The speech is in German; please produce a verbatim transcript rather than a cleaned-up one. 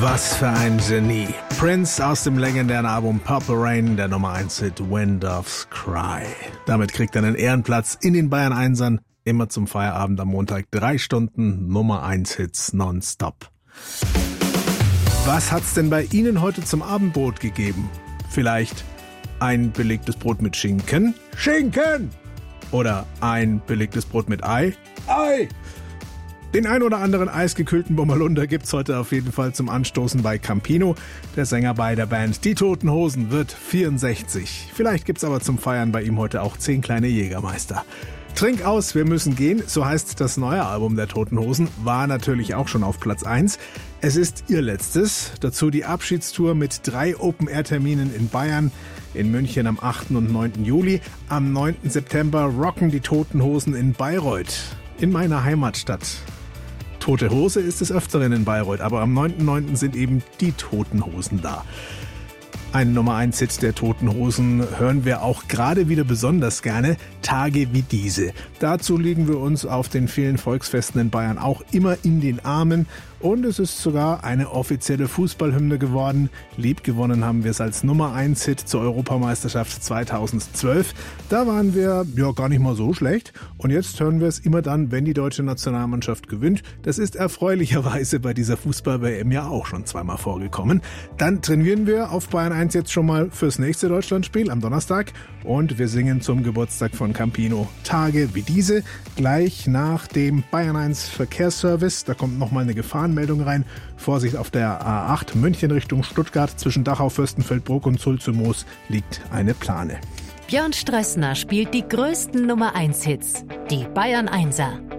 Was für ein Genie. Prince aus dem legendären Album Purple Rain, der Nummer eins Hit When Doves Cry. Damit kriegt er einen Ehrenplatz in den Bayern Einsern, immer zum Feierabend am Montag. Drei Stunden Nummer eins Hits nonstop. Was hat's denn bei Ihnen heute zum Abendbrot gegeben? Vielleicht ein belegtes Brot mit Schinken? Schinken! Oder ein belegtes Brot mit Ei? Ei! Den ein oder anderen eisgekühlten Bommerlunder gibt's heute auf jeden Fall zum Anstoßen bei Campino. Der Sänger bei der Band Die Toten Hosen wird vierundsechzig. Vielleicht gibt's aber zum Feiern bei ihm heute auch zehn kleine Jägermeister. Trink aus, wir müssen gehen, so heißt das neue Album der Toten Hosen, war natürlich auch schon auf Platz eins. Es ist ihr letztes, dazu die Abschiedstour mit drei Open-Air-Terminen in Bayern, in München am achten und neunten Juli. Am neunten September rocken die Toten Hosen in Bayreuth, in meiner Heimatstadt. Tote Hose ist des Öfteren in Bayreuth, aber am neunten neunten sind eben die Toten Hosen da. Ein Nummer eins Hit der Toten Hosen hören wir auch gerade wieder besonders gerne, Tage wie diese. Dazu liegen wir uns auf den vielen Volksfesten in Bayern auch immer in den Armen. Und es ist sogar eine offizielle Fußballhymne geworden. Liebgewonnen haben wir es als Nummer eins Hit zur Europameisterschaft zweitausendzwölf. Da waren wir ja gar nicht mal so schlecht. Und jetzt hören wir es immer dann, wenn die deutsche Nationalmannschaft gewinnt. Das ist erfreulicherweise bei dieser Fußball-W M ja auch schon zweimal vorgekommen. Dann trainieren wir auf Bayern eins jetzt schon mal fürs nächste Deutschlandspiel am Donnerstag. Und wir singen zum Geburtstag von Campino Tage wie diese. Gleich nach dem Bayern eins Verkehrsservice. Da kommt nochmal eine Gefahrenmeldung rein. Vorsicht auf der A acht München Richtung Stuttgart. Zwischen Dachau, Fürstenfeldbruck und Sulzmoos liegt eine Plane. Björn Strössner spielt die größten Nummer eins Hits. Die Bayern Einser.